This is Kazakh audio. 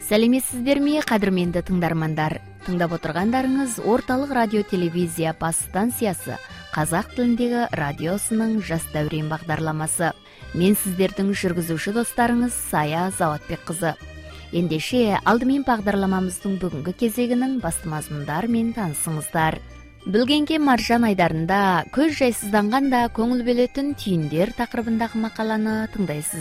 Сәлеметсіздерме, қадірменді тыңдармандар. Тыңдап отырғандарыңыз орталық радио телевизия бас станциясы қазақ тіліндегі радиосының жас дәурен бағдарламасы. Мен сіздердің жүргізуші достарыңыз Сая Заватбек қызы. Ендеше алдымен бағдарламамыздың бүгінгі кезегінің басты мазмұндарымен танысыңыздар. Білгенге маржан айдарында көз жайсызданғанда көңіл бөлетін түйіндер тақырыбындағы мақаланы тыңдайсыздар.